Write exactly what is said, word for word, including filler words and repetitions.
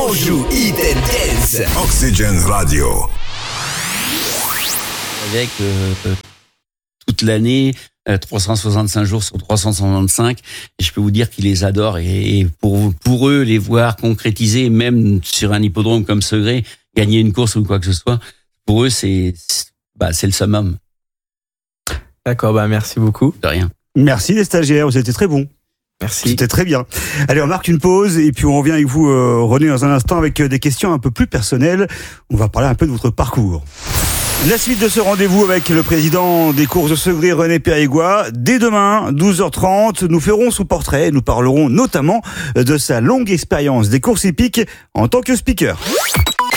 Anjou Hit and Dance. Oxygen Radio. Avec euh, toute l'année, euh, trois cent soixante-cinq jours sur trois cent soixante-cinq, et je peux vous dire qu'ils les adorent. Et, et pour, pour eux, les voir concrétiser, même sur un hippodrome comme Segré, gagner une course ou quoi que ce soit, pour eux, c'est, bah, c'est le summum. D'accord, bah merci beaucoup. De rien. Merci les stagiaires, vous étiez très bons. Merci. C'était très bien. Allez, on marque une pause et puis on revient avec vous, euh, René, dans un instant avec des questions un peu plus personnelles. On va parler un peu de votre parcours. La suite de ce rendez-vous avec le président des courses de Segré, René Périgord. Dès demain, douze heures trente, nous ferons son portrait. Nous parlerons notamment de sa longue expérience des courses hippiques en tant que speaker.